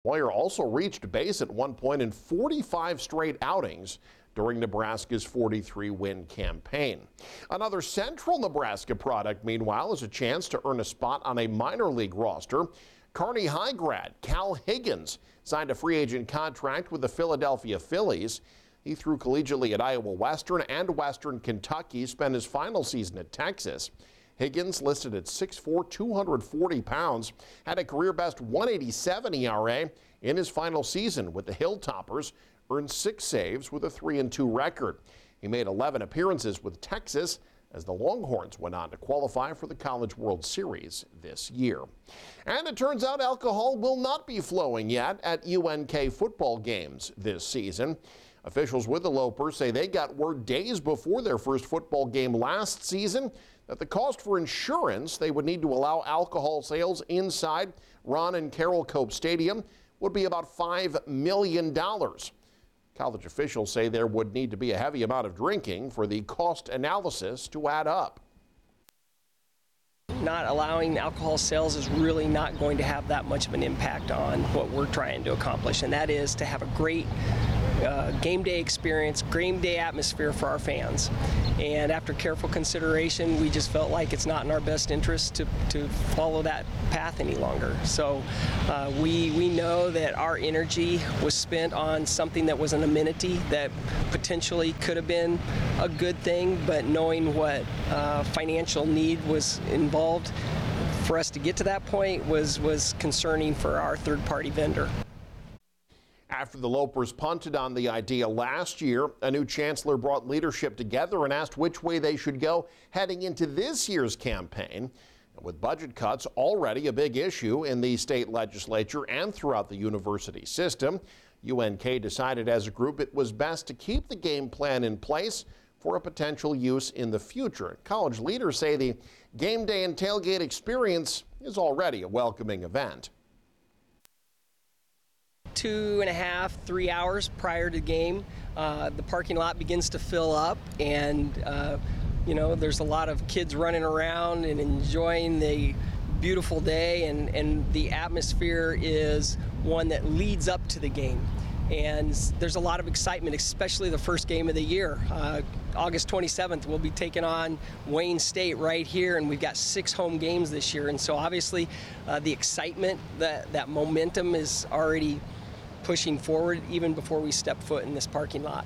Moyer also reached base at one point in 45 straight outings during Nebraska's 43-win campaign. Another Central Nebraska product, meanwhile, is a chance to earn a spot on a minor league roster. Kearney High grad Cal Higgins signed a free agent contract with the Philadelphia Phillies. He threw collegiately at Iowa Western and Western Kentucky, spent his final season at Texas. Higgins, listed at 6'4", 240 pounds, had a career-best 1.87 ERA in his final season with the Hilltoppers, earned 6 saves with a 3-2 record. He made 11 appearances with Texas as the Longhorns went on to qualify for the College World Series this year. And it turns out alcohol will not be flowing yet at UNK football games this season. Officials with the Lopers say they got word days before their first football game last season that the cost for insurance they would need to allow alcohol sales inside Ron and Carol Cope Stadium would be about $5 million. College officials say there would need to be a heavy amount of drinking for the cost analysis to add up. Not allowing alcohol sales is really not going to have that much of an impact on what we're trying to accomplish, and that is to have a great game day experience, game day atmosphere for our fans. And after careful consideration, we just felt like it's not in our best interest to follow that path any longer. So we know that our energy was spent on something that was an amenity that potentially could have been a good thing, but knowing what financial need was involved for us to get to that point was concerning for our third-party vendor. After the Lopers punted on the idea last year, a new chancellor brought leadership together and asked which way they should go heading into this year's campaign. With budget cuts already a big issue in the state legislature and throughout the university system, UNK decided as a group it was best to keep the game plan in place for a potential use in the future. College leaders say the game day and tailgate experience is already a welcoming event. 2.5, 3 hours prior to game, the parking lot begins to fill up, and there's a lot of kids running around and enjoying the beautiful day, and the atmosphere is one that leads up to the game. And there's a lot of excitement, especially the first game of the year. August 27th, we'll be taking on Wayne State right here, and we've got 6 home games this year. And so obviously the excitement, that momentum is already pushing forward even before we step foot in this parking lot.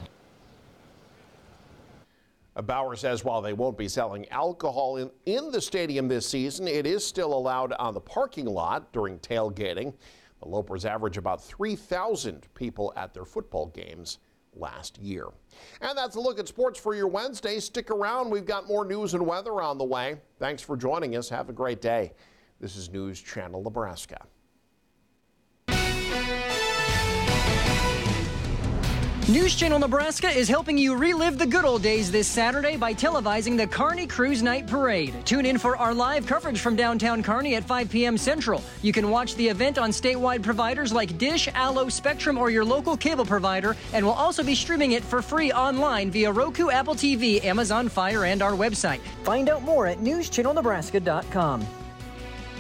Bauer says while they won't be selling alcohol in the stadium this season, it is still allowed on the parking lot during tailgating. The Lopers average about 3,000 people at their football games last year. And that's a look at sports for your Wednesday. Stick around. We've got more news and weather on the way. Thanks for joining us. Have a great day. This is News Channel Nebraska. News Channel Nebraska is helping you relive the good old days this Saturday by televising the Kearney Cruise Night Parade. Tune in for our live coverage from downtown Kearney at 5 p.m. Central. You can watch the event on statewide providers like Dish, Allo, Spectrum, or your local cable provider, and we'll also be streaming it for free online via Roku, Apple TV, Amazon Fire, and our website. Find out more at newschannelnebraska.com.